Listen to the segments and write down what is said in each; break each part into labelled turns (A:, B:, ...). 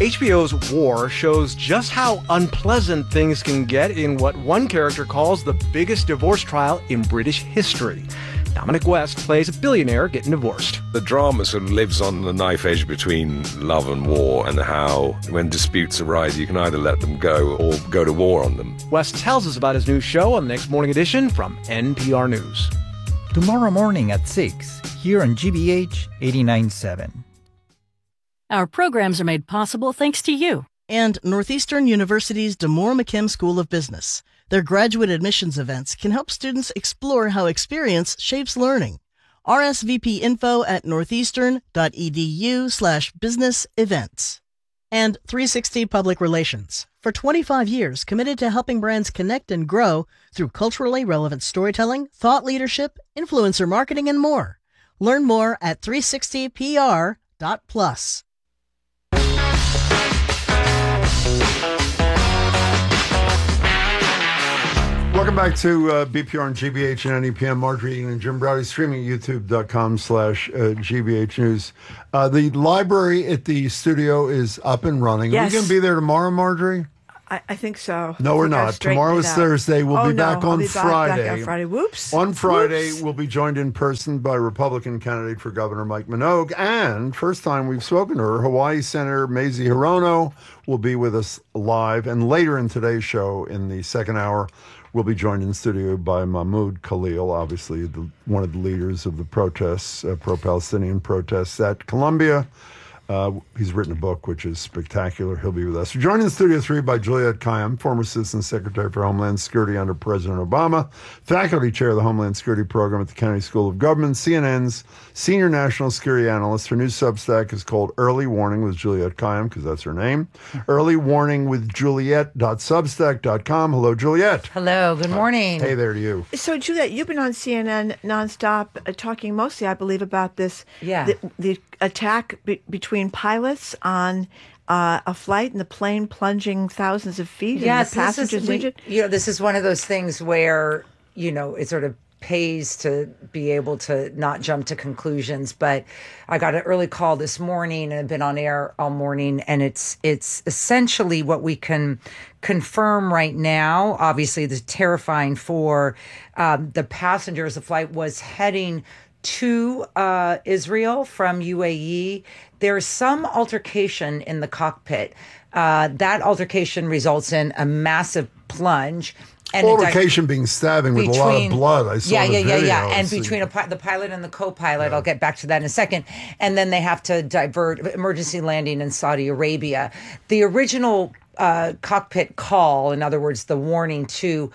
A: HBO's War shows just how unpleasant things can get in what one character calls the biggest divorce trial in British history. Dominic West plays a billionaire getting divorced.
B: The drama sort of lives on the knife edge between love and war, and how when disputes arise, you can either let them go or go to war on them.
A: West tells us about his new show on the Next Morning Edition from NPR News.
C: Tomorrow morning at 6, here on GBH 89.7.
D: Our programs are made possible thanks to you.
E: And Northeastern University's DeMoore McKim School of Business. Their graduate admissions events can help students explore how experience shapes learning. RSVP info at northeastern.edu/business events. And 360 Public Relations. For 25 years, committed to helping brands connect and grow through culturally relevant storytelling, thought leadership, influencer marketing, and more. Learn more at 360pr.plus.
F: Welcome back to BPR and GBH and NEPM. Marjorie Eaton and Jim Browdy, streaming at youtube.com/GBH News. The library at the studio is up and running.
G: Yes.
F: Are we going to be there tomorrow, Marjorie?
G: I think so.
F: No, we're not. Tomorrow is Thursday. We'll be back on Friday.
G: Back on Friday. Whoops.
F: On Friday,
G: Whoops.
F: we'll be joined in person by Republican candidate for governor Mike Minogue. And first time we've spoken to her, Hawaii Senator Mazie Hirono will be with us live. And later in today's show, in the second hour, we'll be joined in studio by Mahmoud Khalil, obviously one of the leaders of the protests, pro-Palestinian protests at Columbia. He's written a book, which is spectacular. He'll be with us. We're joined in Studio 3 by Juliette Kayyem, former Assistant Secretary for Homeland Security under President Obama, faculty chair of the Homeland Security Program at the Kennedy School of Government, CNN's senior national security analyst. Her new Substack is called Early Warning with Juliette Kayyem, because that's her name. Early Warning with Juliette.substack.com. Hello, Juliette.
H: Hello, good morning.
F: Hey there to you.
G: So, Juliette, you've been on CNN nonstop, talking mostly, I believe, about this.
H: Yeah.
G: The attack between pilots on a flight and the plane plunging thousands of feet.
H: Yes,
G: and the passengers injured.
H: This is one of those things where, it sort of pays to be able to not jump to conclusions. But I got an early call this morning and I've been on air all morning. And it's essentially what we can confirm right now. Obviously, the terrifying for the passengers. The flight was heading to Israel from UAE. There's some altercation in the cockpit. That altercation results in a massive plunge. And
F: altercation being stabbing with a lot of blood. I saw the video.
H: Yeah. And between the pilot and the co-pilot, I'll get back to that in a second. And then they have to divert emergency landing in Saudi Arabia. The original cockpit call, in other words, the warning to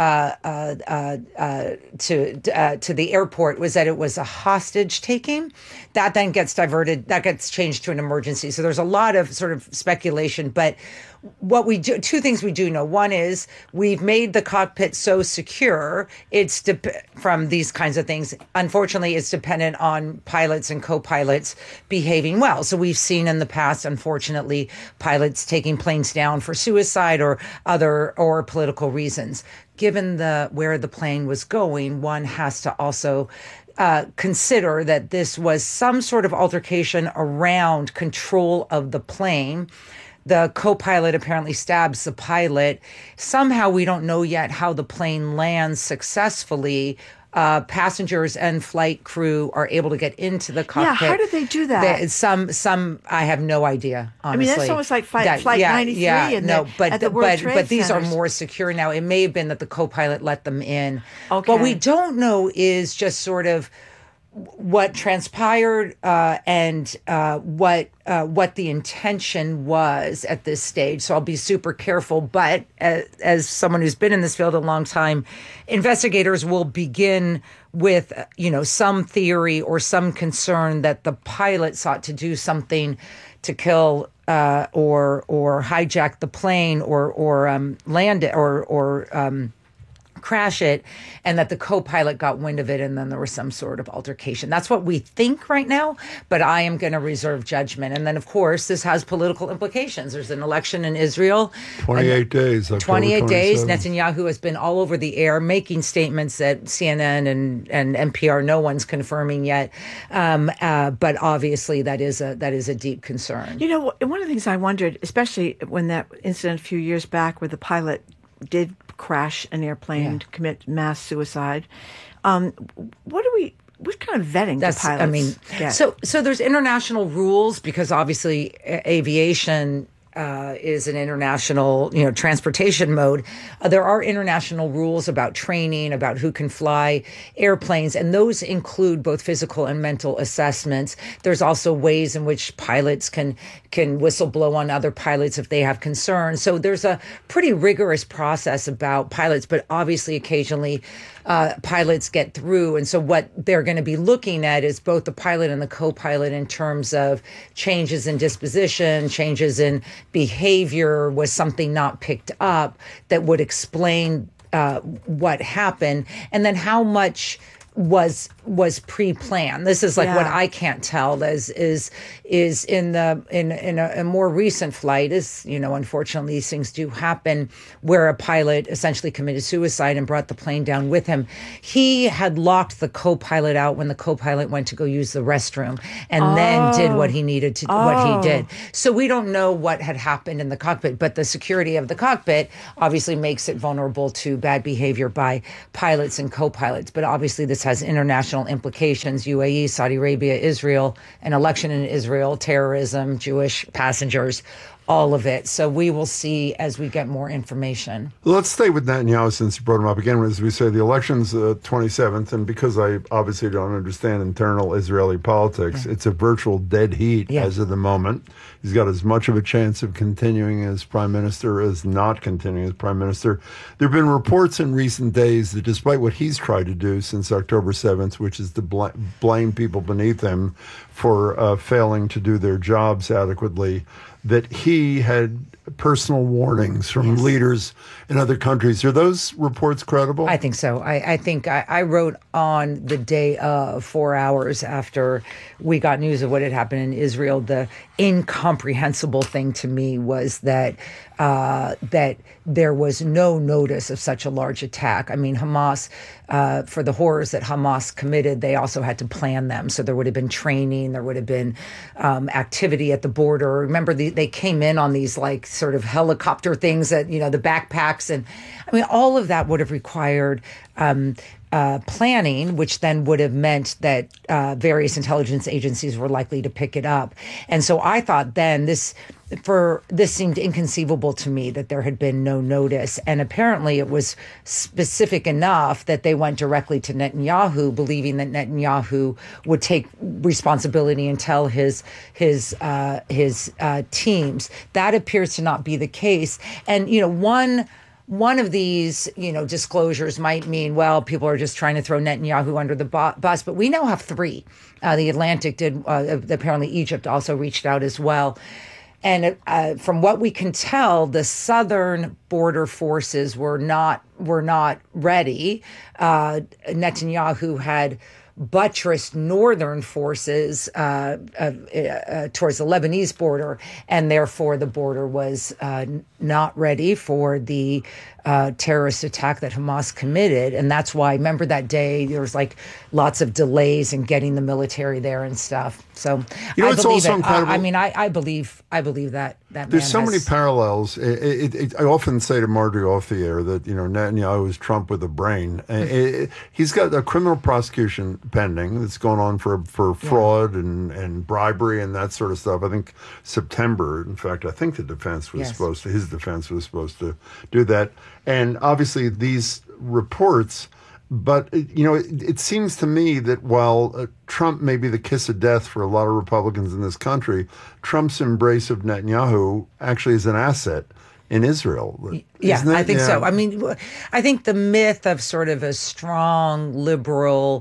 H: the airport was that it was a hostage taking. That then gets diverted. That gets changed to an emergency. So there's a lot of sort of speculation, but what we do, two things we do know. One is we've made the cockpit so secure. It's from these kinds of things. Unfortunately, it's dependent on pilots and co-pilots behaving well. So we've seen in the past, unfortunately, pilots taking planes down for suicide or political reasons. Given where the plane was going, one has to also consider that this was some sort of altercation around control of the plane. The co-pilot apparently stabs the pilot. Somehow we don't know yet how the plane lands successfully. Passengers and flight crew are able to get into the cockpit.
G: Yeah, how did they do that?
H: Some I have no idea, honestly.
G: I mean, that's almost like Flight 93 at the World Trade
H: but these
G: Centers.
H: are more secure now. It may have been that the co-pilot let them in.
G: Okay.
H: What we don't know is just sort of what transpired and what the intention was at this stage. So I'll be super careful. But as someone who's been in this field a long time, investigators will begin with some theory or some concern that the pilot sought to do something to kill or hijack the plane or land it or crash it, and that the co-pilot got wind of it, and then there was some sort of altercation. That's what we think right now, but I am going to reserve judgment. And then, of course, this has political implications. There's an election in Israel.
F: 28 days.
H: 28 days.
F: 27th.
H: Netanyahu has been all over the air making statements that CNN and NPR, no one's confirming yet. But obviously, that is a deep concern.
G: You know, one of the things I wondered, especially when that incident a few years back where the pilot did crash an airplane to commit mass suicide. What kind of vetting do pilots get?
H: So there's international rules because obviously aviation is an international, transportation mode. There are international rules about training, about who can fly airplanes, and those include both physical and mental assessments. There's also ways in which pilots can whistleblow on other pilots if they have concerns. So there's a pretty rigorous process about pilots, but obviously occasionally pilots get through. And so what they're going to be looking at is both the pilot and the co-pilot in terms of changes in disposition, changes in behavior. Was something not picked up that would explain what happened, and then how much was pre-planned. This is like what I can't tell is in a more recent flight, is, unfortunately these things do happen, where a pilot essentially committed suicide and brought the plane down with him. He had locked the co-pilot out when the co-pilot went to go use the restroom, and then did what he needed to what he did. So we don't know what had happened in the cockpit, but the security of the cockpit obviously makes it vulnerable to bad behavior by pilots and co-pilots. But obviously this has international implications: UAE, Saudi Arabia, Israel, an election in Israel, terrorism, Jewish passengers, all of it. So we will see as we get more information.
F: Let's stay with Netanyahu since you brought him up again. As we say, the election's 27th, and because I obviously don't understand internal Israeli politics, it's a virtual dead heat as of the moment. He's got as much of a chance of continuing as prime minister as not continuing as prime minister. There have been reports in recent days that despite what he's tried to do since October 7th, which is to blame people beneath him for failing to do their jobs adequately, that he had personal warnings from leaders in other countries. Are those reports credible?
H: I think so. I think I wrote on the day of, 4 hours after we got news of what had happened in Israel, the incomprehensible thing to me was that that there was no notice of such a large attack. I mean, Hamas, for the horrors that Hamas committed, they also had to plan them. So there would have been training, there would have been activity at the border. Remember, they came in on these like sort of helicopter things that, the backpacks. And I mean, all of that would have required planning, which then would have meant that various intelligence agencies were likely to pick it up. And so I thought then this seemed inconceivable to me that there had been no notice. And apparently it was specific enough that they went directly to Netanyahu, believing that Netanyahu would take responsibility and tell his teams. That appears to not be the case. And, one of these, disclosures might mean, well, people are just trying to throw Netanyahu under the bus. But we now have three. The Atlantic did. Apparently, Egypt also reached out as well. And from what we can tell, the southern border forces were not ready. Netanyahu had buttressed northern forces towards the Lebanese border, and therefore the border was not ready for the terrorist attack that Hamas committed. And that's why, remember that day, there was like lots of delays in getting the military there and stuff. So I
F: it's
H: believe
F: also
H: it.
F: incredible.
H: I believe that
F: There's so many parallels. I often say to Marjorie off the air that, Netanyahu is Trump with a brain. He's got a criminal prosecution pending that's going on for fraud and bribery and that sort of stuff. I think September, in fact, I think the defense was his defense was supposed to do that. And obviously these reports, but, it seems to me that while Trump may be the kiss of death for a lot of Republicans in this country, Trump's embrace of Netanyahu actually is an asset in Israel.
H: Yeah, I think so. I mean, I think the myth of sort of a strong liberal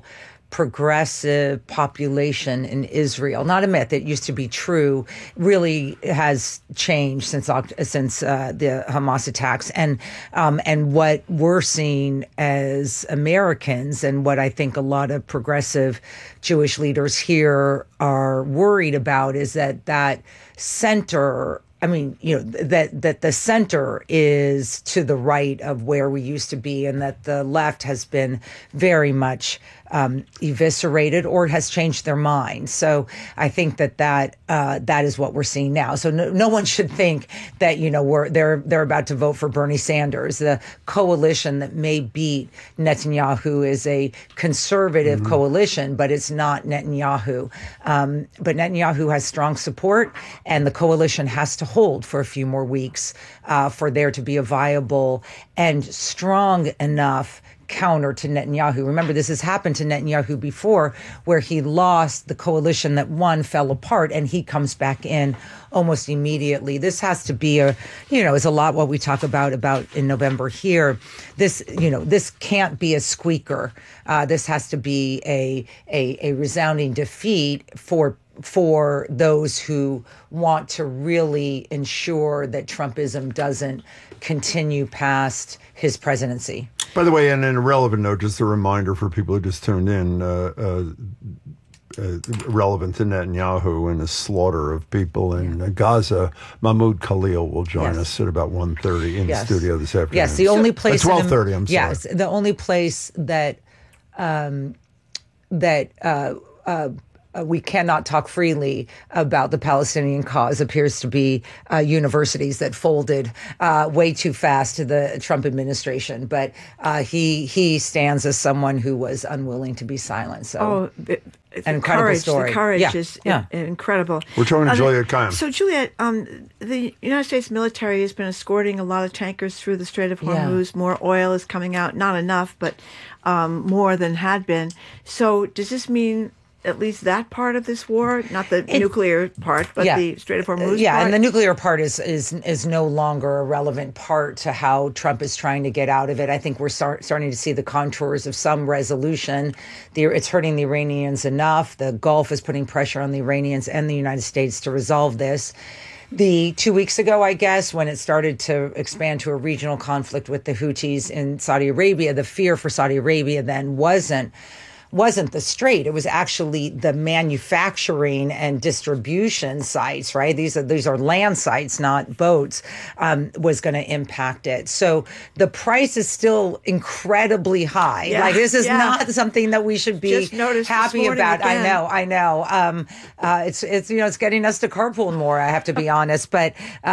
H: progressive population in Israel. Not a myth; it used to be true. Really has changed since the Hamas attacks, and what we're seeing as Americans, and what I think a lot of progressive Jewish leaders here are worried about, is that center. I mean, that the center is to the right of where we used to be, and that the left has been very much eviscerated or has changed their mind. So I think that is what we're seeing now. So no one should think that they're about to vote for Bernie Sanders. The coalition that may beat Netanyahu is a conservative coalition, but it's not Netanyahu. But Netanyahu has strong support, and the coalition has to hold for a few more weeks for there to be a viable and strong enough counter to Netanyahu. Remember, this has happened to Netanyahu before, where he lost, the coalition that won fell apart, and he comes back in almost immediately. This has to be is a lot what we talk about in November here. This can't be a squeaker. This has to be a resounding defeat for those who want to really ensure that Trumpism doesn't continue past his presidency.
F: By the way, and in a relevant note, just a reminder for people who just tuned in, relevant to Netanyahu and the slaughter of people in Gaza, Mahmoud Khalil will join us at about 1:30 in the studio this afternoon.
H: Yes, the only place...
F: 12:30, I'm sorry.
H: Yes, the only place that we cannot talk freely about the Palestinian cause appears to be universities that folded way too fast to the Trump administration. But he stands as someone who was unwilling to be silent. So, an incredible story.
G: The courage is incredible.
F: We're talking to Juliet Kayyem.
G: So, Juliet, the United States military has been escorting a lot of tankers through the Strait of Hormuz. Yeah. More oil is coming out. Not enough, but more than had been. So, does this mean at least that part of this war, not the nuclear part, but the Strait of Hormuz part?
H: Yeah, and the nuclear part is no longer a relevant part to how Trump is trying to get out of it. I think we're starting to see the contours of some resolution. It's hurting the Iranians enough. The Gulf is putting pressure on the Iranians and the United States to resolve this. 2 weeks ago, I guess, when it started to expand to a regional conflict with the Houthis in Saudi Arabia, the fear for Saudi Arabia then wasn't the strait. It was actually the manufacturing and distribution sites, right? These are land sites, not boats, was going to impact it. So the price is still incredibly high.
G: Yeah,
H: like, this is not something that we should be happy about.
G: Again.
H: I know. It's getting us to carpool more, I have to be honest. But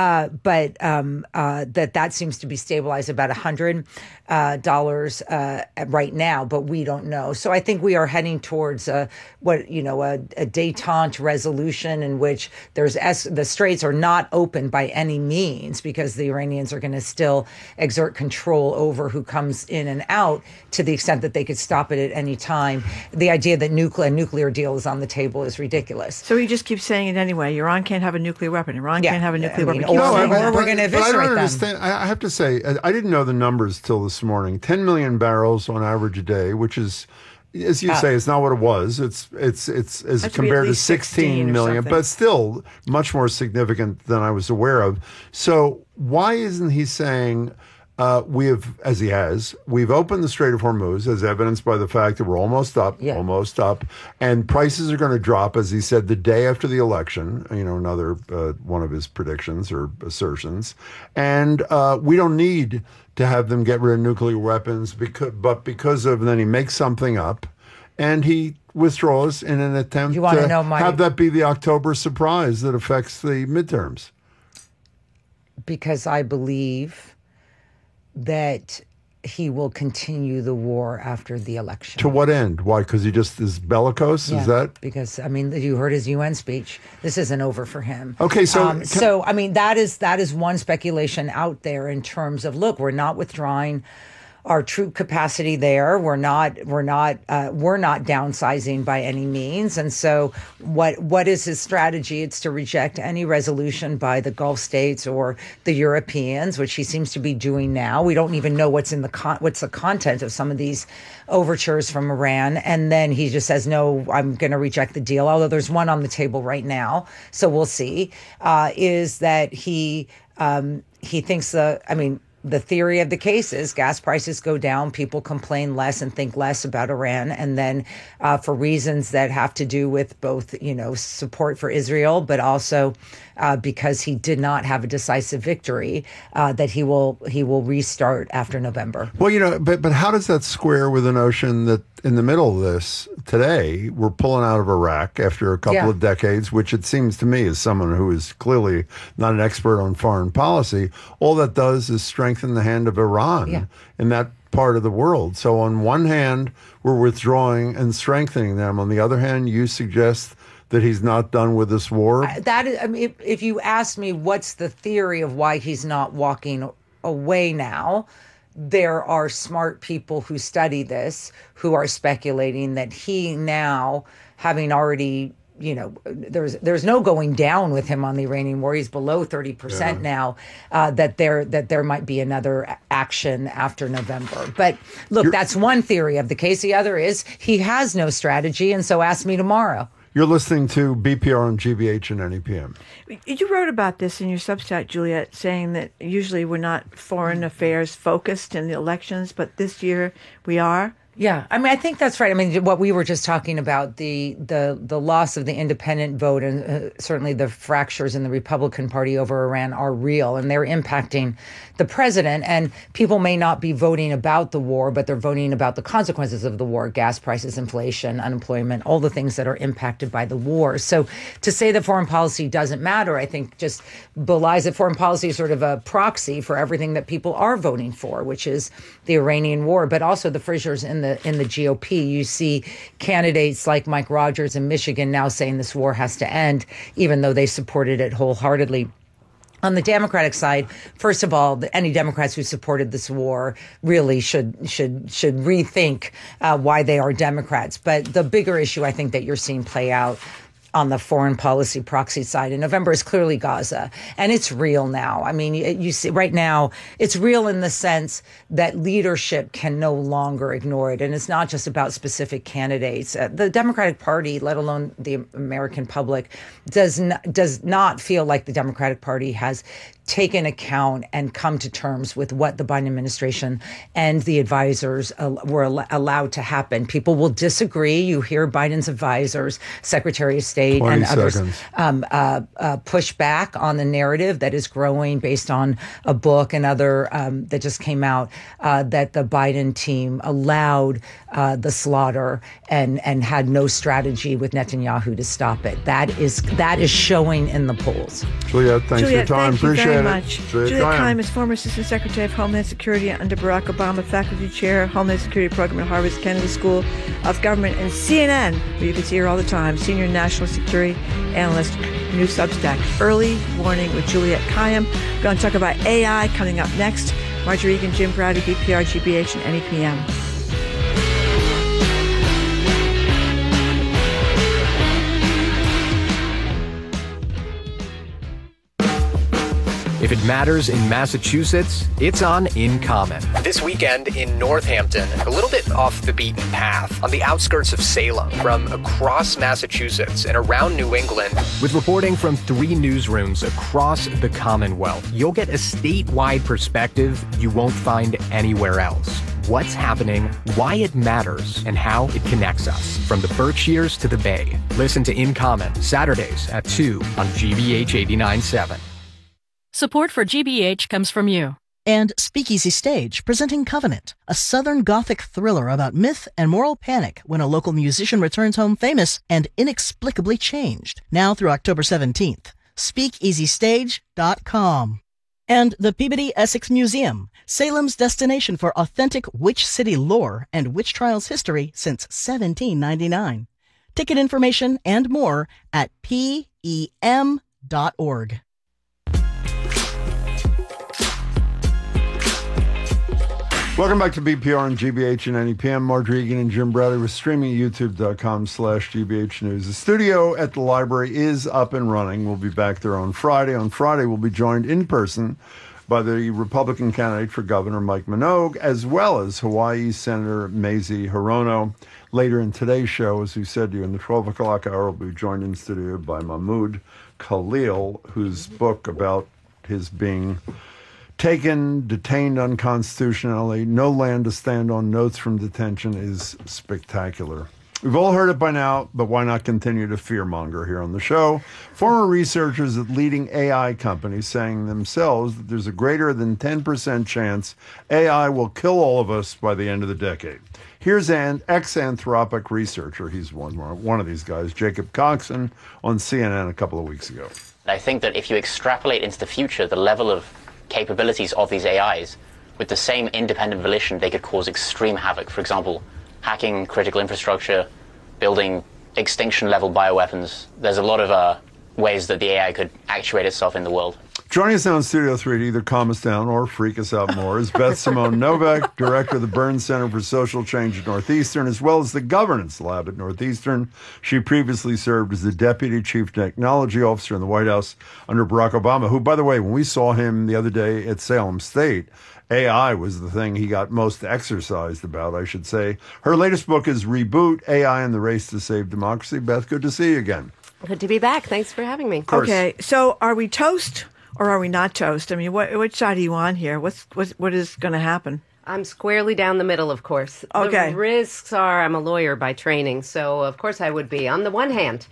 H: that seems to be stabilized about $100 right now, but we don't know. So I think we are heading towards a détente resolution in which the straits are not open by any means, because the Iranians are going to still exert control over who comes in and out to the extent that they could stop it at any time. The idea that nuclear deal is on the table is ridiculous.
G: So he just keeps saying it anyway. Iran can't have a nuclear weapon. Iran can't have a nuclear weapon.
H: Or we're going to eviscerate them.
F: I don't understand. I have to say, I didn't know the numbers till this morning. 10 million barrels on average a day, which is, as you say, it's not what it was. It's as compared to 16 million, but still much more significant than I was aware of. So why isn't he saying we've opened the Strait of Hormuz, as evidenced by the fact that we're almost up, and prices are going to drop, as he said, the day after the election, another one of his predictions or assertions. And we don't need to have them get rid of nuclear weapons, because of, then he makes something up, and he withdraws in an attempt to have that be the October surprise that affects the midterms.
H: Because I believe that he will continue the war after the election.
F: To what end? Why? Because he just is bellicose?
H: Yeah,
F: is that?
H: Because, you heard his UN speech. This isn't over for him.
F: Okay, so...
H: that is one speculation out there in terms of, look, we're not withdrawing troop capacity there. We're not downsizing by any means. And so what is his strategy? It's to reject any resolution by the Gulf states or the Europeans, which he seems to be doing now. We don't even know what's the content of some of these overtures from Iran. And then he just says, no, I'm going to reject the deal, although there's one on the table right now. So we'll see, is that he thinks the theory of the case is gas prices go down, people complain less and think less about Iran. And then for reasons that have to do with both, support for Israel, but also because he did not have a decisive victory, that he will restart after November.
F: Well, but how does that square with the notion that in the middle of this today, we're pulling out of Iraq after a couple of decades, which it seems to me, as someone who is clearly not an expert on foreign policy, all that does is strengthen the hand of Iran in that part of the world. So on one hand, we're withdrawing and strengthening them. On the other hand, you suggest that he's not done with this war?
H: That is, if you ask me what's the theory of why he's not walking away now, there are smart people who study this who are speculating that he now, having already, there's no going down with him on the Iranian war. He's below 30% now. That there might be another action after November. But look, that's one theory of the case. The other is he has no strategy, and so ask me tomorrow.
F: You're listening to BPR on GBH and NEPM.
G: You wrote about this in your Substack, Juliet, saying that usually we're not foreign affairs focused in the elections, but this year we are.
H: Yeah, I think that's right. What we were just talking about, the loss of the independent vote and certainly the fractures in the Republican Party over Iran are real, and they're impacting the president. And people may not be voting about the war, but they're voting about the consequences of the war: gas prices, inflation, unemployment, all the things that are impacted by the war. So to say that foreign policy doesn't matter, I think just belies that foreign policy is sort of a proxy for everything that people are voting for, which is the Iranian war, but also the fissures in the GOP. You see candidates like Mike Rogers in Michigan now saying this war has to end, even though they supported it wholeheartedly. On the Democratic side, first of all, any Democrats who supported this war really should rethink why they are Democrats. But the bigger issue I think that you're seeing play out on the foreign policy proxy side in November is clearly Gaza. And it's real now. You see right now, it's real in the sense that leadership can no longer ignore it. And it's not just about specific candidates. The Democratic Party, let alone the American public, does not feel like the Democratic Party has taken account and come to terms with what the Biden administration and the advisors were allowed to happen. People will disagree. You hear Biden's advisors, Secretary of State and others push back on the narrative that is growing based on a book and other that just came out that the Biden team allowed the slaughter and had no strategy with Netanyahu to stop it. That is showing in the polls.
F: Juliet, thanks for your time. Appreciate it.
G: Very much. Juliet Kayyem is former Assistant Secretary of Homeland Security under Barack Obama, Faculty Chair, Homeland Security Program at Harvard's Kennedy School of Government, and CNN, where you can see her all the time, Senior National Security Analyst, new Substack, Early Warning with Juliet Kayyem. We're going to talk about AI coming up next. Marjorie Egan, Jim Browdy, BPR, GBH, and NEPM.
A: If it matters in Massachusetts, it's on In Common.
I: This weekend in Northampton, a little bit off the beaten path, on the outskirts of Salem, from across Massachusetts and around New England.
A: With reporting from 3 newsrooms across the Commonwealth, you'll get a statewide perspective you won't find anywhere else. What's happening, why it matters, and how it connects us, from the Berkshires to the Bay. Listen to In Common, Saturdays at 2 on GBH 89.7.
D: Support for GBH comes from you.
E: And Speakeasy Stage, presenting Covenant, a Southern Gothic thriller about myth and moral panic when a local musician returns home famous and inexplicably changed. Now through October 17th. SpeakeasyStage.com. And the Peabody Essex Museum, Salem's destination for authentic witch city lore and witch trials history since 1799. Ticket information and more at PEM.org.
F: Welcome back to BPR and GBH and NEPM. Margery Egan and Jim Bradley. We're streaming at youtube.com/GBH News. The studio at the library is up and running. We'll be back there on Friday. On Friday, we'll be joined in person by the Republican candidate for governor, Mike Minogue, as well as Hawaii Senator Mazie Hirono. Later in today's show, as we said to you, in the 12 o'clock hour, we'll be joined in studio by Mahmoud Khalil, whose book about his being taken, detained unconstitutionally, no land to stand on, notes from detention is spectacular. We've all heard it by now, but why not continue to fearmonger here on the show? Former researchers at leading AI companies saying themselves that there's a greater than 10% chance AI will kill all of us by the end of the decade. Here's an ex-Anthropic researcher, he's one of these guys, Jacob Coxon, on CNN a couple of weeks ago.
J: I think that if you extrapolate into the future, the level of capabilities of these AIs, with the same independent volition, they could cause extreme havoc. For example, hacking critical infrastructure, building extinction-level bioweapons. There's a lot of ways that the AI could actuate itself in the world.
F: Joining us now in Studio 3 to either calm us down or freak us out more is Beth Simone Novak, director of the Burns Center for Social Change at Northeastern, as well as the Governance Lab at Northeastern. She previously served as the Deputy Chief Technology Officer in the White House under Barack Obama, who, by the way, when we saw him the other day at Salem State, AI was the thing he got most exercised about, I should say. Her latest book is Reboot, AI and the Race to Save Democracy. Beth, good to see you again.
K: Good to be back. Thanks for having me.
G: Okay, so are we toast or are we not toast? I mean, which side are you on here? What is going to happen?
K: I'm squarely down the middle, of course.
G: Okay.
K: The risks are, I'm a lawyer by training, so of course I would be. On the one hand,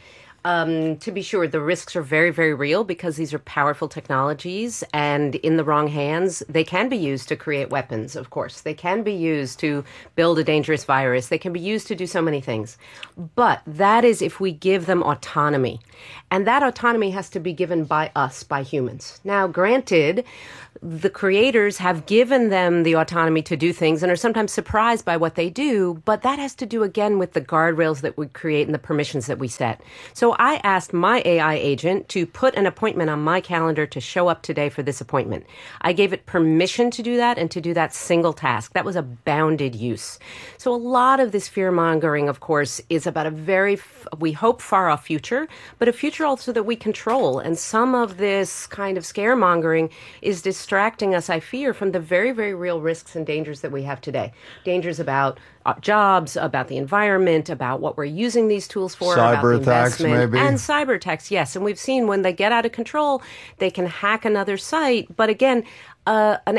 K: to be sure, the risks are very, very real because these are powerful technologies, and in the wrong hands, they can be used to create weapons, of course. They can be used to build a dangerous virus. They can be used to do so many things. But that is if we give them autonomy. And that autonomy has to be given by us, by humans. Now, granted, the creators have given them the autonomy to do things and are sometimes surprised by what they do, but that has to do, again, with the guardrails that we create and the permissions that we set. So I asked my AI agent to put an appointment on my calendar to show up today for this appointment. I gave it permission to do that and to do that single task. That was a bounded use. So a lot of this fear-mongering, of course, is about a very, we hope, far-off future, but a future also that we control. And some of this kind of scaremongering is distracting us, I fear, from the very, very real risks and dangers that we have today. Dangers about jobs, about the environment, about what we're using these tools for, about the investment.
F: Maybe.
K: And cyber attacks, yes. And we've seen when they get out of control, they can hack another site. But again, an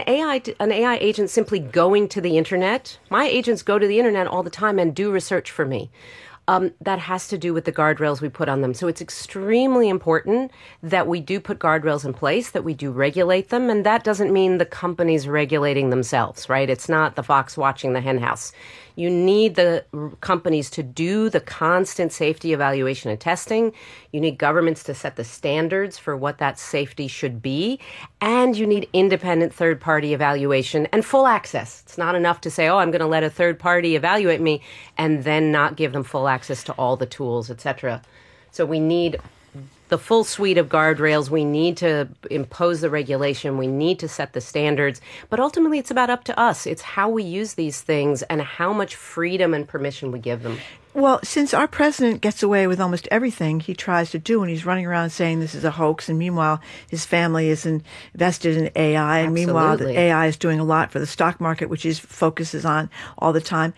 K: AI agent simply going to the internet, my agents go to the internet all the time and do research for me. That has to do with the guardrails we put on them. So it's extremely important that we do put guardrails in place, that we do regulate them. And that doesn't mean the companies regulating themselves, right? It's not the fox watching the hen house. You need the companies to do the constant safety evaluation and testing. You need governments to set the standards for what that safety should be. And you need independent third-party evaluation and full access. It's not enough to say, oh, I'm going to let a third party evaluate me and then not give them full access to all the tools, et cetera. So we need the full suite of guardrails. We need to impose the regulation. We need to set the standards. But ultimately, it's about up to us. It's how we use these things and how much freedom and permission we give them.
G: Well, since our president gets away with almost everything he tries to do, and he's running around saying this is a hoax, and meanwhile his family is invested in AI, and meanwhile the AI is doing a lot for the stock market, which he focuses on all the time.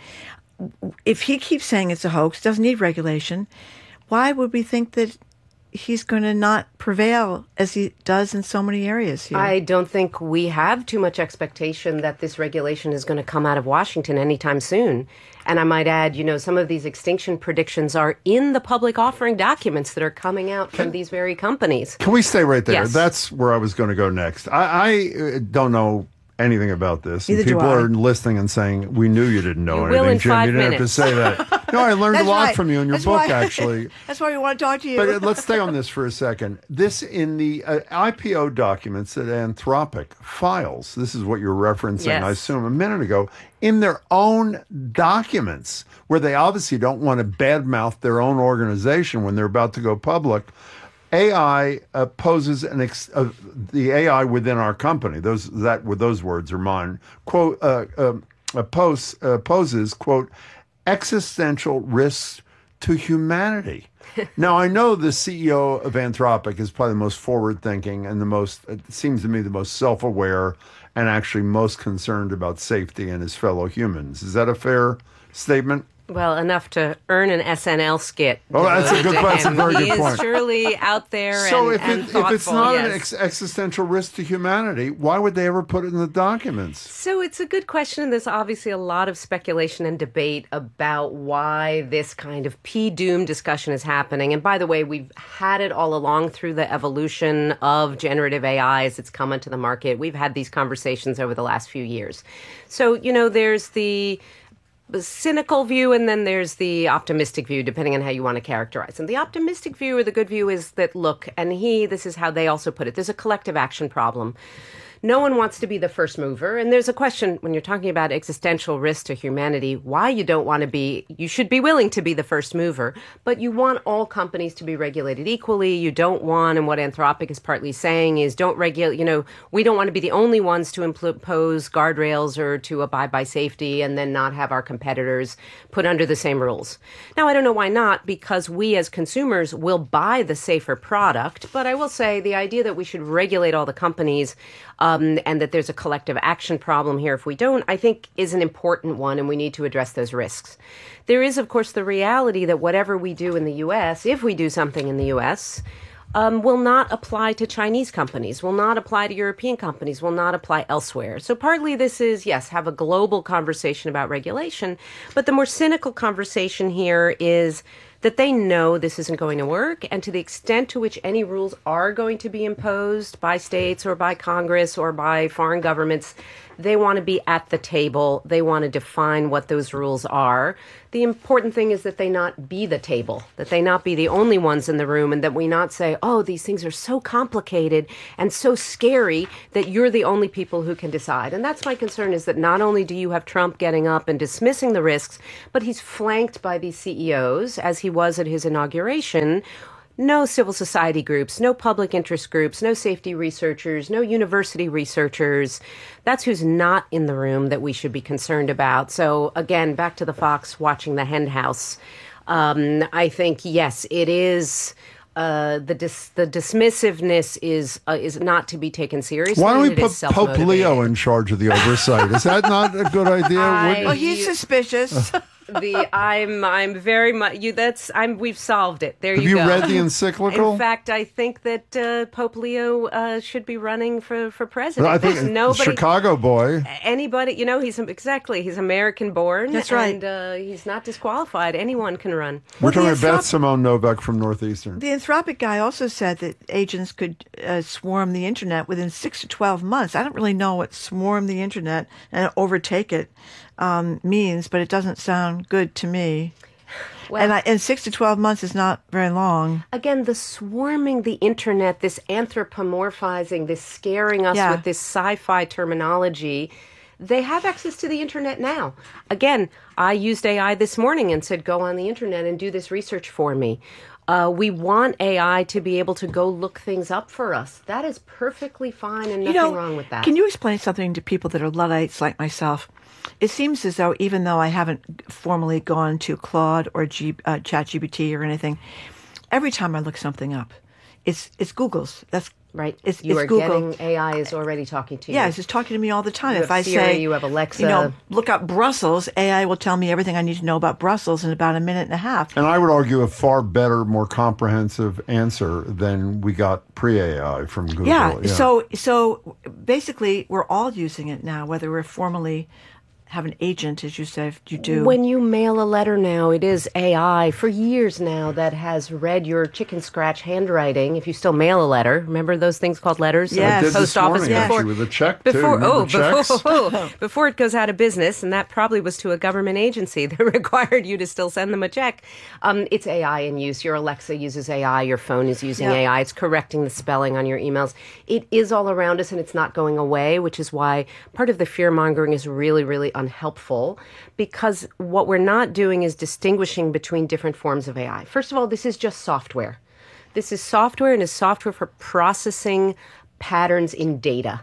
G: If he keeps saying it's a hoax, doesn't need regulation, why would we think that he's going to not prevail as he does in so many areas here?
K: I don't think we have too much expectation that this regulation is going to come out of Washington anytime soon. And I might add, some of these extinction predictions are in the public offering documents that are coming out from these very companies.
F: Can we stay right there?
K: Yes.
F: That's where I was going to go next. I don't know anything about this.
G: Neither
F: and people
G: do I.
F: are listening and saying, we knew you didn't know anything,
K: will in
F: Jim.
K: 5
F: You didn't have to
K: minutes.
F: say that. No, I learned a
G: That's
F: lot
G: right.
F: from you in your
G: That's
F: book,
G: why-
F: actually.
G: That's why we want to talk to you.
F: But let's stay on this for a second. This in the IPO documents that Anthropic files, this is what you're referencing,
K: Yes.
F: I assume, a minute ago, in their own documents, where they obviously don't want to badmouth their own organization when they're about to go public. AI poses the AI within our company. Those words are mine. Quote poses, quote, existential risks to humanity. Now, I know the CEO of Anthropic is probably the most forward-thinking and it seems to me, the most self-aware and actually most concerned about safety and his fellow humans. Is that a fair statement?
K: Well, enough to earn an SNL skit.
F: Oh, that's a very
K: he
F: good point.
K: He is surely out there
F: so
K: and
F: if it's not
K: yes.
F: an existential risk to humanity, why would they ever put it in the documents?
K: So it's a good question, and there's obviously a lot of speculation and debate about why this kind of P-doom discussion is happening. And by the way, we've had it all along through the evolution of generative AI as it's come into the market. We've had these conversations over the last few years. So, there's the cynical view, and then there's the optimistic view, depending on how you want to characterize them. The optimistic view or the good view is that, look, and this is how they also put it, there's a collective action problem. No one wants to be the first mover. And there's a question when you're talking about existential risk to humanity, why you don't want to be, you should be willing to be the first mover, but you want all companies to be regulated equally. You don't want, and what Anthropic is partly saying is don't regulate, we don't want to be the only ones to impose guardrails or to abide by safety and then not have our competitors put under the same rules. Now, I don't know why not, because we as consumers will buy the safer product. But I will say the idea that we should regulate all the companies and that there's a collective action problem here if we don't, I think is an important one, and we need to address those risks. There is, of course, the reality that whatever we do in the U.S., if we do something in the U.S., will not apply to Chinese companies, will not apply to European companies, will not apply elsewhere. So partly this is, yes, have a global conversation about regulation, but the more cynical conversation here is that they know this isn't going to work, and to the extent to which any rules are going to be imposed by states or by Congress or by foreign governments, they want to be at the table. They want to define what those rules are. The important thing is that they not be the table, that they not be the only ones in the room, and that we not say, oh, these things are so complicated and so scary that you're the only people who can decide. And that's my concern, is that not only do you have Trump getting up and dismissing the risks, but he's flanked by these CEOs, as he was at his inauguration. No civil society groups, no public interest groups, no safety researchers, no university researchers. That's who's not in the room that we should be concerned about. So again, back to the fox watching the hen house. I think, yes, it is. The dismissiveness is not to be taken seriously.
F: Why don't we put Pope Leo in charge of the oversight? Is that not a good idea?
G: Well, he's suspicious.
K: I'm very much we've solved it. There you go.
F: Have you read the encyclical?
K: In fact, I think that Pope Leo should be running for president.
F: I think
K: nobody,
F: Chicago boy.
K: Anybody, he's American born.
G: That's right.
K: And he's not disqualified. Anyone can run.
F: We're talking about Beth Simone Novak from Northeastern.
G: The Anthropic guy also said that agents could swarm the internet within 6 to 12 months. I don't really know what swarm the internet and overtake it means, but it doesn't sound good to me. Well, and 6 to 12 months is not very long.
K: Again, the swarming the internet, this anthropomorphizing, this scaring us with this sci-fi terminology, they have access to the internet now. Again, I used AI this morning and said, go on the internet and do this research for me. We want AI to be able to go look things up for us. That is perfectly fine and nothing wrong with that.
G: Can you explain something to people that are Luddites like myself? It seems as though, even though I haven't formally gone to Claude or ChatGPT or anything, every time I look something up, it's Google's. That's
K: right.
G: It's
K: Google.
G: Getting
K: AI is already talking to you.
G: Yeah, it's just talking to me all the time.
K: You
G: If
K: have
G: I
K: Siri,
G: say,
K: you have Alexa,
G: look up Brussels, AI will tell me everything I need to know about Brussels in about a minute and a half.
F: And I would argue a far better, more comprehensive answer than we got pre-AI from Google.
G: Yeah. So basically, we're all using it now, whether we're formally have an agent, as you said, you do.
K: When you mail a letter now, it is AI for years now that has read your chicken scratch handwriting. If you still mail a letter, remember those things called letters?
F: Yes. I did
K: Post
F: this
K: office
F: morning,
K: before,
F: actually, with a check,
K: before it goes out of business, and that probably was to a government agency that required you to still send them a check. It's AI in use. Your Alexa uses AI. Your phone is using AI. It's correcting the spelling on your emails. It is all around us, and it's not going away, which is why part of the fear-mongering is really, really unhelpful, because what we're not doing is distinguishing between different forms of AI. First of all, this is just software. This is software, and is software for processing patterns in data.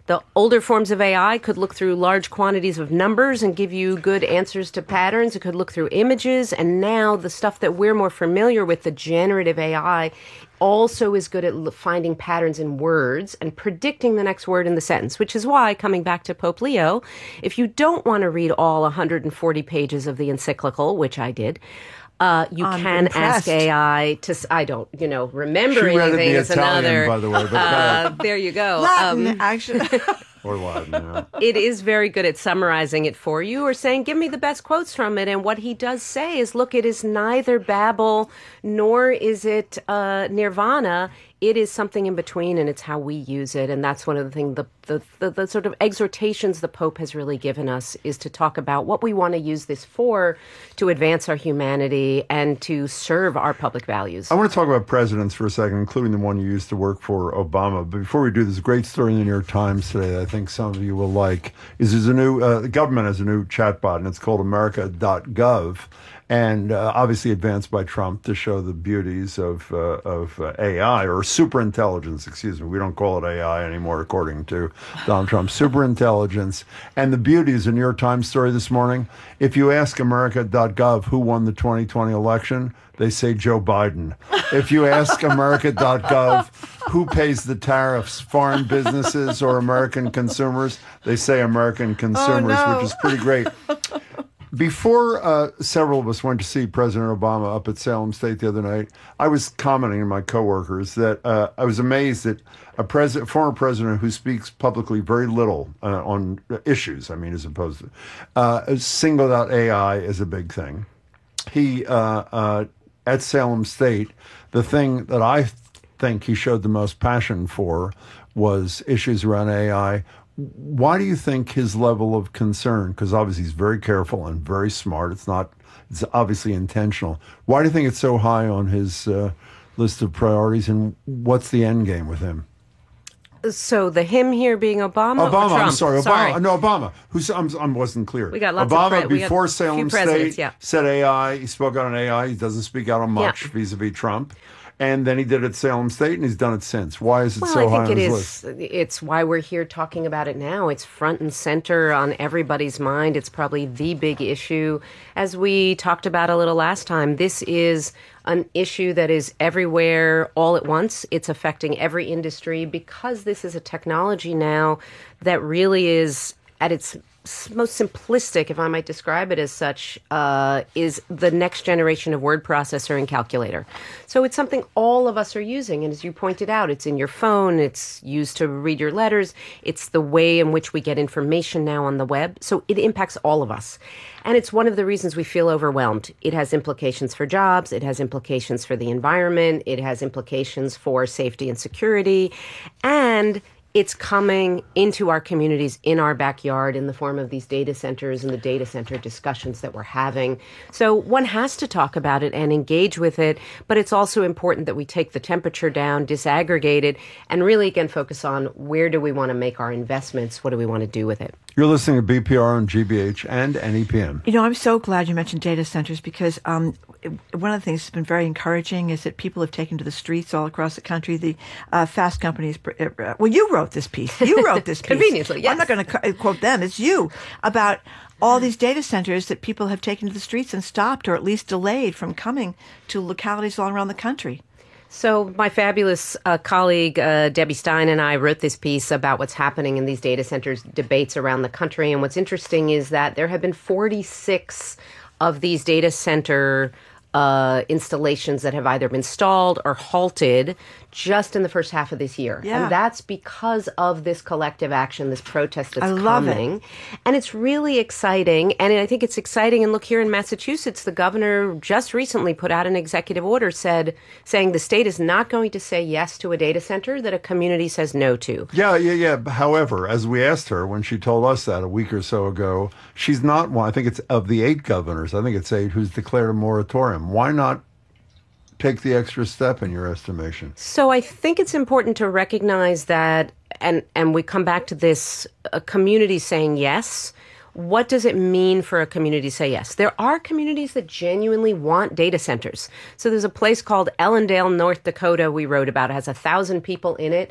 K: The older forms of AI could look through large quantities of numbers and give you good answers to patterns. It could look through images. And now the stuff that we're more familiar with, the generative AI, also is good at finding patterns in words and predicting the next word in the sentence, which is why, coming back to Pope Leo, if you don't want to read all 140 pages of the encyclical, which I did, you can ask AI to. I don't, remember
F: She read
K: anything
F: it
K: is
F: in Italian,
K: another.
F: by the way. But
K: There you go.
G: Latin, actually.
F: or Latin, yeah.
K: It is very good at summarizing it for you or saying, give me the best quotes from it. And what he does say is, look, it is neither Babel nor is it Nirvana. It is something in between, and it's how we use it. And that's one of the things, the sort of exhortations the Pope has really given us, is to talk about what we want to use this for, to advance our humanity and to serve our public values.
F: I want to talk about presidents for a second, including the one you used to work for, Obama. But before we do, there's a great story in the New York Times today that I think some of you will like. There's a new, the government has a new chatbot, and it's called America.gov. And obviously advanced by Trump to show the beauties of AI, or superintelligence, excuse me. We don't call it AI anymore, according to Donald Trump. Superintelligence. And the beauties, a New York Times story this morning. If you ask America.gov who won the 2020 election, they say Joe Biden. If you ask America.gov who pays the tariffs, foreign businesses or American consumers, they say American consumers, which is pretty great. Before several of us went to see President Obama up at Salem State the other night, I was commenting to my coworkers that I was amazed that a former president who speaks publicly very little on issues, as opposed to singled out AI as a big thing. He, at Salem State, the thing that I think he showed the most passion for was issues around AI. Why do you think his level of concern, because obviously he's very careful and very smart, it's obviously intentional. Why do you think it's so high on his list of priorities, and what's the end game with him?
K: So the him here being Obama or Trump?
F: I'm sorry. Obama. No, Obama. I wasn't clear.
K: We got lots
F: Obama
K: of
F: before Salem State said AI. He spoke out on AI. He doesn't speak out on much vis-a-vis Trump. And then he did it at Salem State, and he's done it since. Why is it so high on his list?
K: It's why we're here talking about it now. It's front and center on everybody's mind. It's probably the big issue. As we talked about a little last time, this is an issue that is everywhere all at once. It's affecting every industry because this is a technology now that really is at its most simplistic, if I might describe it as such, is the next generation of word processor and calculator. So it's something all of us are using. And as you pointed out, it's in your phone. It's used to read your letters. It's the way in which we get information now on the web. So it impacts all of us. And it's one of the reasons we feel overwhelmed. It has implications for jobs. It has implications for the environment. It has implications for safety and security. And it's coming into our communities in our backyard in the form of these data centers and the data center discussions that we're having. So one has to talk about it and engage with it, but it's also important that we take the temperature down, disaggregate it, and really, again, focus on where do we want to make our investments? What do we want to do with it?
F: You're listening to BPR on GBH and NEPM.
G: I'm so glad you mentioned data centers because one of the things that's been very encouraging is that people have taken to the streets all across the country. The fast companies, you wrote this piece. You wrote this piece.
K: Conveniently, yes.
G: I'm not going to quote them. It's you about all these data centers that people have taken to the streets and stopped or at least delayed from coming to localities all around the country.
K: So my fabulous colleague, Debbie Stein, and I wrote this piece about what's happening in these data centers debates around the country. And what's interesting is that there have been 46 of these data center installations that have either been stalled or halted just in the first half of this year.
G: Yeah.
K: And that's because of this collective action, this protest that's
G: coming.
K: And it's really exciting. And I think it's exciting. And look, here in Massachusetts, the governor just recently put out an executive order saying the state is not going to say yes to a data center that a community says no to.
F: Yeah. However, as we asked her when she told us that a week or so ago, she's not one. I think it's of the 8 governors, I think it's 8 who's declared a moratorium. Why not take the extra step in your estimation?
K: So I think it's important to recognize that, and we come back to this, a community saying yes. What does it mean for a community to say yes? There are communities that genuinely want data centers. So there's a place called Ellendale, North Dakota, we wrote about. It has 1,000 people in it.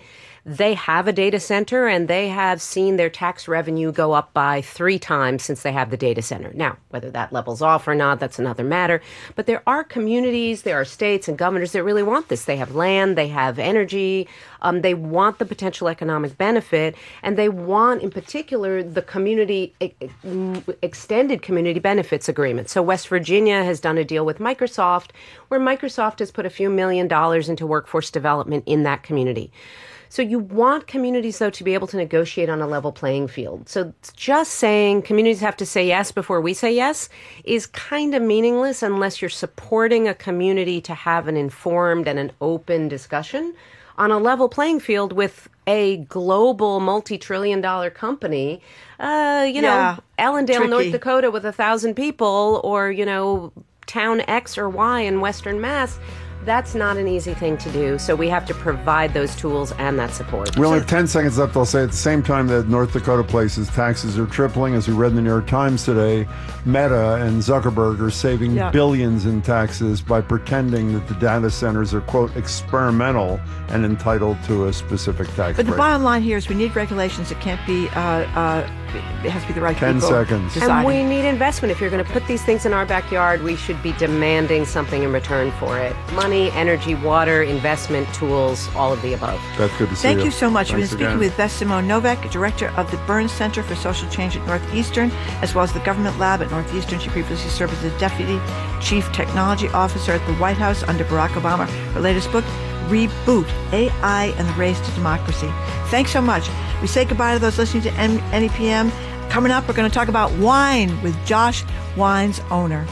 K: They have a data center, and they have seen their tax revenue go up by 3 times since they have the data center. Now, whether that levels off or not, that's another matter. But there are communities, there are states and governors that really want this. They have land, they have energy, they want the potential economic benefit, and they want, in particular, the community extended community benefits agreement. So West Virginia has done a deal with Microsoft, where Microsoft has put a few $1 million into workforce development in that community. So you want communities, though, to be able to negotiate on a level playing field. So just saying communities have to say yes before we say yes is kind of meaningless unless you're supporting a community to have an informed and an open discussion on a level playing field with a global multi-trillion-dollar company, know, Allendale,
G: tricky.
K: North Dakota with 1,000 people, or, town X or Y in Western Mass. That's not an easy thing to do, so we have to provide those tools and that support.
F: We only have 10 seconds left. I'll say at the same time that North Dakota places taxes are tripling, as we read in the New York Times today, Meta and Zuckerberg are saving billions in taxes by pretending that the data centers are, quote, experimental and entitled to a specific tax
G: But the
F: break.
G: bottom line here is we need regulations. It can't be, it has to be the right
F: 10
G: people.
F: seconds.
G: deciding.
K: And we need investment. If you're going to put these things in our backyard, we should be demanding something in return for it. Money, energy, water, investment, tools, all of the above.
F: Beth, good to see you.
G: Thank you so much. We've been
F: Thanks
G: speaking
F: again.
G: with Beth Simone Novak, Director of the Burns Center for Social Change at Northeastern, as well as the Government Lab at Northeastern. She previously served as the Deputy Chief Technology Officer at the White House under Barack Obama. Her latest book, Reboot, AI and the Race to Democracy. Thanks so much. We say goodbye to those listening to NEPM. Coming up, we're going to talk about wine with Josh, Wine's owner.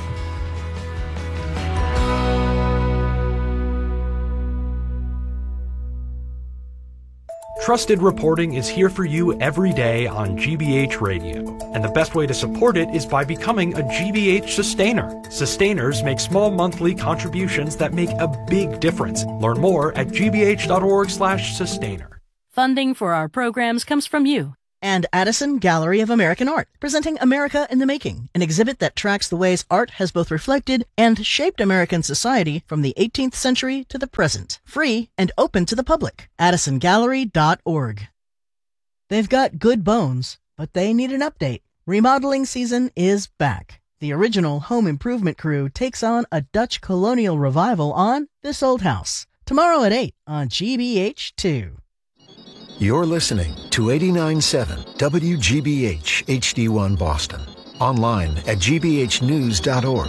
L: Trusted reporting is here for you every day on GBH Radio, and the best way to support it is by becoming a GBH Sustainer. Sustainers make small monthly contributions that make a big difference. Learn more at gbh.org/sustainer.
D: Funding for our programs comes from you.
E: And Addison Gallery of American Art, presenting America in the Making, an exhibit that tracks the ways art has both reflected and shaped American society from the 18th century to the present. Free and open to the public. AddisonGallery.org. They've got good bones, but they need an update. Remodeling season is back. The original home improvement crew takes on a Dutch colonial revival on This Old House. Tomorrow at 8 on GBH2.
M: You're listening to 89.7 WGBH HD1 Boston. Online at gbhnews.org.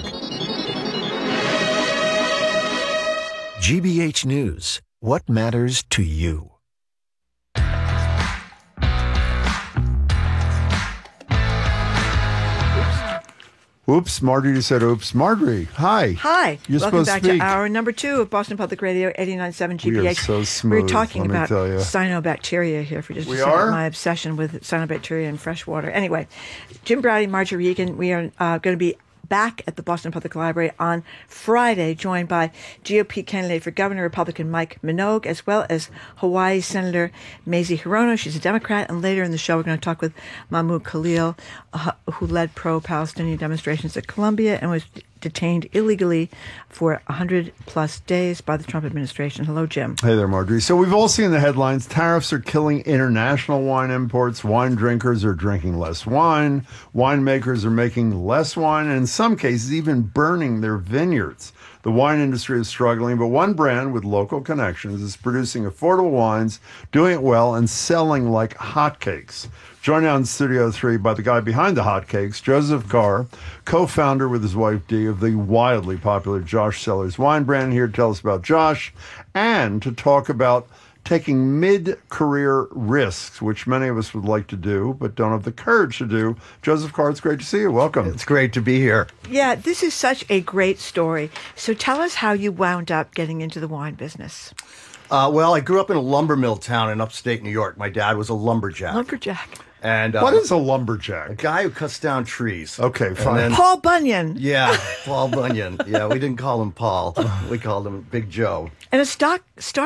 M: GBH News. What matters to you?
F: Oops, Marjorie just said oops. Marjorie, hi.
G: Hi.
F: You're
G: Welcome
F: supposed
G: back
F: to speak.
G: to hour number 2 of Boston Public Radio, 89.7 GBH.
F: We are so smooth,
G: We're talking
F: let me
G: about
F: tell you.
G: cyanobacteria here for just a
F: We
G: second.
F: are?
G: My obsession with cyanobacteria in fresh water. Anyway, Jim Browdy, Marjorie Regan, we are going to be back at the Boston Public Library on Friday, joined by GOP candidate for governor, Republican Mike Minogue, as well as Hawaii Senator Mazie Hirono. She's a Democrat. And later in the show, we're going to talk with Mahmoud Khalil, who led pro-Palestinian demonstrations at Columbia and was detained illegally for 100-plus days by the Trump administration. Hello, Jim.
F: Hey there, Marjorie. So we've all seen the headlines. Tariffs are killing international wine imports. Wine drinkers are drinking less wine. Winemakers are making less wine, and in some cases, even burning their vineyards. The wine industry is struggling, but one brand with local connections is producing affordable wines, doing it well, and selling like hotcakes. Joined now in Studio 3 by the guy behind the hotcakes, Joseph Carr, co-founder with his wife Dee of the wildly popular Josh Cellars wine brand, here to tell us about Josh and to talk about taking mid-career risks, which many of us would like to do, but don't have the courage to do. Joseph Carr, it's great to see you. Welcome.
N: It's great to be here.
G: Yeah, this is such a great story. So tell us how you wound up getting into the wine business.
N: Well, I grew up in a lumber mill town in upstate New York. My dad was a lumberjack.
G: Lumberjack.
N: And
F: what is a lumberjack?
N: A guy who cuts down trees.
F: Okay, fine.
N: Then,
G: Paul Bunyan.
N: Yeah, Paul Bunyan. Yeah, we didn't call him Paul. We called him Big Joe.
G: And a stock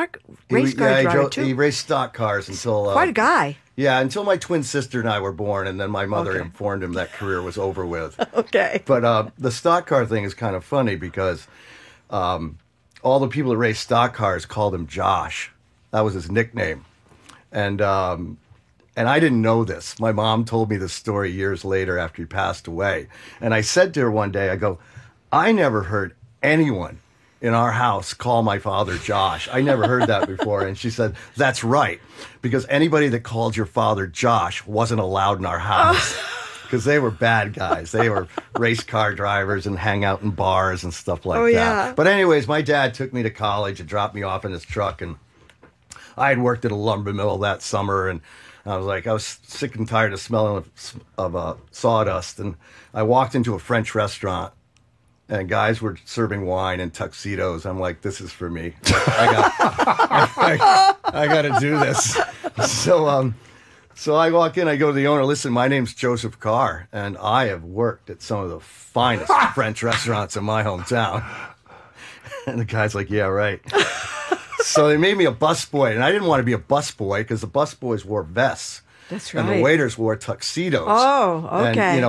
G: race car driver, too.
N: He raced stock cars until...
G: Quite a guy.
N: Yeah, until my twin sister and I were born, and then my mother informed him that career was over with.
G: Okay.
N: But the stock car thing is kind of funny because all the people that raced stock cars called him Josh. That was his nickname. And I didn't know this. My mom told me this story years later after he passed away. And I said to her one day, I go, I never heard anyone in our house call my father Josh. I never heard that before. And she said, that's right. Because anybody that called your father Josh wasn't allowed in our house. Because they were bad guys. They were race car drivers and hang out in bars and stuff like that.
G: Yeah.
N: But anyways, my dad took me to college and dropped me off in his truck. And I had worked at a lumber mill that summer. And I was sick and tired of smelling of sawdust. And I walked into a French restaurant. And guys were serving wine in tuxedos. I'm like, this is for me. I got to do this. So I walk in, I go to the owner, listen, my name's Joseph Carr, and I have worked at some of the finest French restaurants in my hometown. And the guy's like, yeah, right. So they made me a busboy, and I didn't want to be a busboy because the busboys wore vests.
G: That's right.
N: And the waiters wore tuxedos.
G: Oh, okay.
N: And, in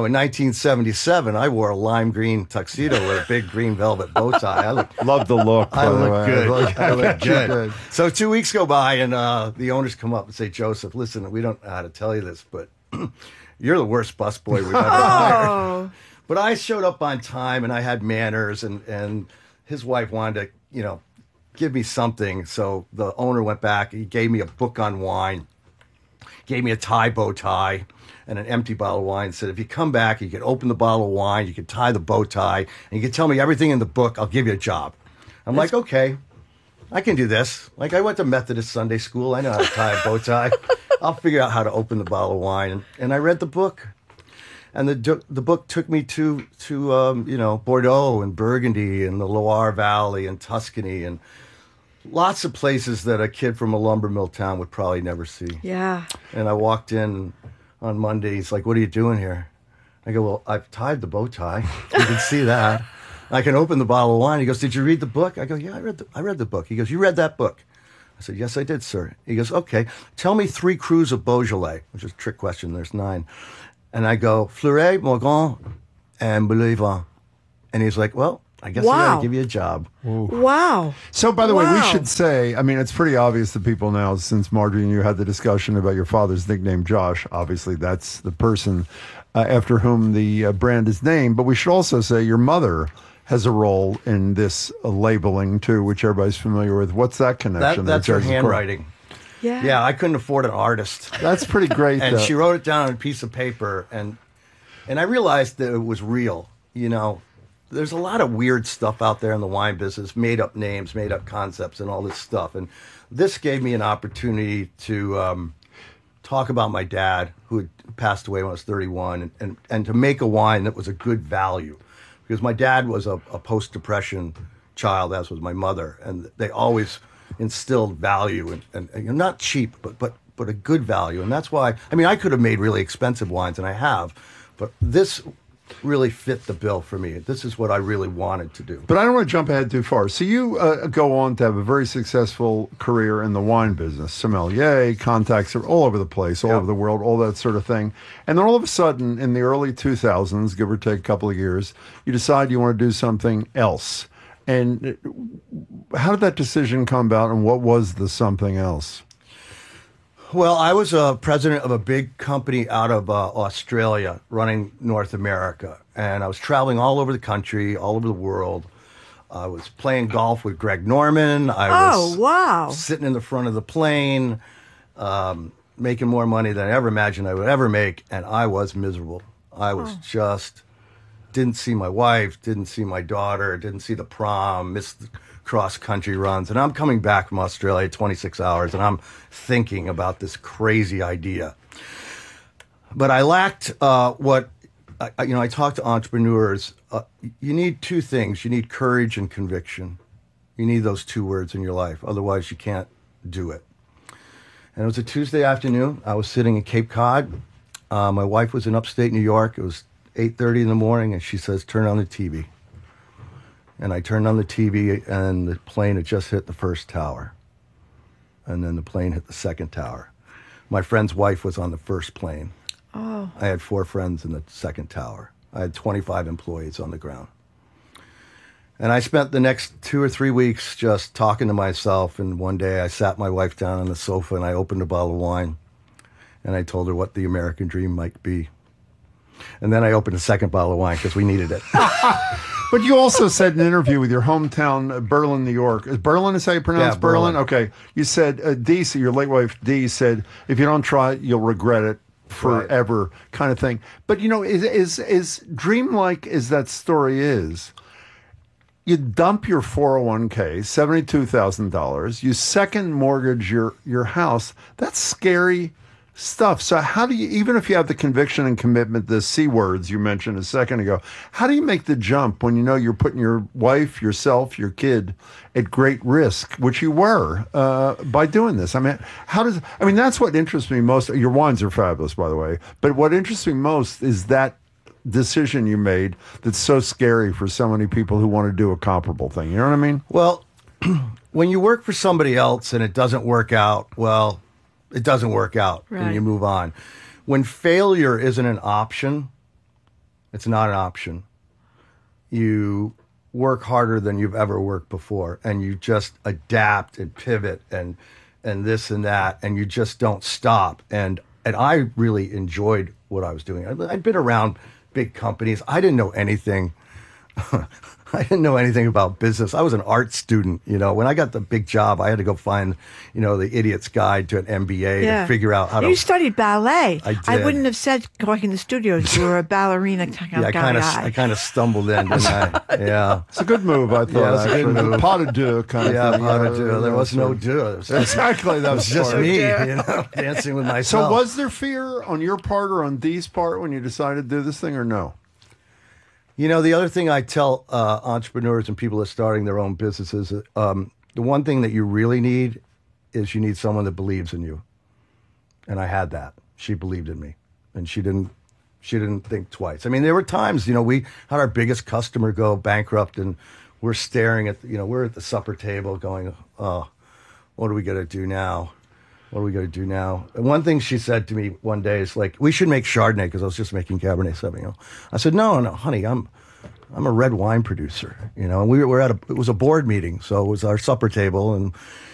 N: 1977, I wore a lime green tuxedo with a big green velvet bow tie.
F: Love the look.
N: I look good. I look
F: good.
N: good. So 2 weeks go by, and the owners come up and say, Joseph, listen, we don't know how to tell you this, but you're the worst busboy we've ever hired. But I showed up on time, and I had manners, and his wife wanted to, give me something. So the owner went back. He gave me a book on wine. Gave me a tie bow tie and an empty bottle of wine. Said, if you come back, you can open the bottle of wine, you can tie the bow tie, and you can tell me everything in the book. I'll give you a job. I'm like, okay, I can do this. Like, I went to Methodist Sunday school. I know how to tie a bow tie. I'll figure out how to open the bottle of wine. And I read the book. And the book took me to Bordeaux and Burgundy and the Loire Valley and Tuscany and lots of places that a kid from a lumber mill town would probably never see.
G: Yeah.
N: And I walked in on Monday. He's like, what are you doing here? I go, well, I've tied the bow tie. You can see that. I can open the bottle of wine. He goes, did you read the book? I go, yeah, I read the book. He goes, you read that book? I said, yes, I did, sir. He goes, okay, tell me 3 crus of Beaujolais, which is a trick question. There's 9. And I go, Fleuret, Morgon, and Boulevarde. And he's like, well, I guess I got to give you a job.
F: Ooh.
G: Wow.
F: So, by the way, we should say, I mean, it's pretty obvious to people now, since Marjorie and you had the discussion about your father's nickname, Josh. Obviously, that's the person after whom the brand is named. But we should also say your mother has a role in this labeling, too, which everybody's familiar with. What's that connection?
N: That's her handwriting.
G: Yeah.
N: Yeah, I couldn't afford an artist.
F: That's pretty great.
N: And she wrote it down on a piece of paper, and I realized that it was real. There's a lot of weird stuff out there in the wine business, made up names, made up concepts, and all this stuff. And this gave me an opportunity to talk about my dad, who had passed away when I was 31, and to make a wine that was a good value. Because my dad was a post-Depression child, as was my mother, and they always instilled value and not cheap, but a good value. And that's why, I could have made really expensive wines, and I have, but this really fit the bill for me. This is what I really wanted to do.
F: But I don't want to jump ahead too far. So you go on to have a very successful career in the wine business, sommelier, contacts all over the place, all over the world, all that sort of thing. And then all of a sudden, in the early 2000s, give or take a couple of years, you decide you want to do something else. And how did that decision come about, and what was the something else?
N: Well, I was a president of a big company out of Australia running North America, and I was traveling all over the country, all over the world. I was playing golf with Greg Norman. I was sitting in the front of the plane, making more money than I ever imagined I would ever make, and I was miserable. I was just didn't see my wife, didn't see my daughter, didn't see the prom, missed the cross-country runs. And I'm coming back from Australia 26 hours, and I'm thinking about this crazy idea. But I lacked I talk to entrepreneurs. You need 2 things. You need courage and conviction. You need those 2 words in your life. Otherwise, you can't do it. And it was a Tuesday afternoon. I was sitting in Cape Cod. My wife was in upstate New York. It was 8:30 in the morning, and she says, turn on the TV. And I turned on the TV, and the plane had just hit the first tower. And then the plane hit the second tower. My friend's wife was on the first plane.
G: Oh.
N: I had 4 friends in the second tower. I had 25 employees on the ground. And I spent the next 2 or 3 weeks just talking to myself. And one day I sat my wife down on the sofa and I opened a bottle of wine. And I told her what the American dream might be. And then I opened a second bottle of wine because we needed it.
F: But you also said in an interview with your hometown, Berlin, New York. Is Berlin is how you pronounce Berlin? Okay. You said, Dee, your late wife, Dee, said, if you don't try it, you'll regret it forever, kind of thing. But, you know, is dreamlike as that story is, you dump your 401k, $72,000. You second mortgage your house. That's scary stuff. So how do you, even if you have the conviction and commitment, the C words you mentioned a second ago, how do you make the jump when you know you're putting your wife, yourself, your kid at great risk, which you were by doing this? I mean, that's what interests me most. Your wines are fabulous, by the way. But what interests me most is that decision you made that's so scary for so many people who want to do a comparable thing. You know what I mean?
N: Well, when you work for somebody else and it doesn't work out, well, it doesn't work out and you move on. When failure isn't an option, it's not an option. You work harder than you've ever worked before and you just adapt and pivot and this and that, and you just don't stop. And I really enjoyed what I was doing. I'd been around big companies. I didn't know anything. I didn't know anything about business. I was an art student. You know, when I got the big job, I had to go find, you know, the idiot's guide to an MBA to figure out how to.
G: You studied ballet.
N: I did.
G: I wouldn't have said going in the studios you were a ballerina kind of guy.
N: I kind of stumbled in, didn't I? Yeah.
F: It's a good move, I thought.
N: Yeah, it's a good move.
F: Pas de deux kind of thing.
N: Yeah, pas de deux. There was no deux.
F: Exactly. That was
N: just me, you know, dancing with myself.
F: So was there fear on your part or on Dee's part when you decided to do this thing or no?
N: You know, the other thing I tell entrepreneurs and people that are starting their own businesses, the one thing that you really need is you need someone that believes in you. And I had that. She believed in me, and she didn't think twice. I mean, there were times, you know, we had our biggest customer go bankrupt, and we're staring at, you know, we're at the supper table going, oh, what are we going to do now? What are we going to do now? And one thing she said to me one day is like, we should make Chardonnay, because I was just making Cabernet Sauvignon. I said, no, honey, I'm a red wine producer, you know. And we were it was a board meeting, so it was our supper table, and